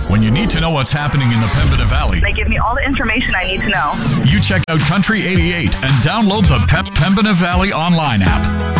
When you need to know what's happening in the Pembina Valley, They give me all the information I need to know. you check out Country 88 and download the Pembina Valley online app.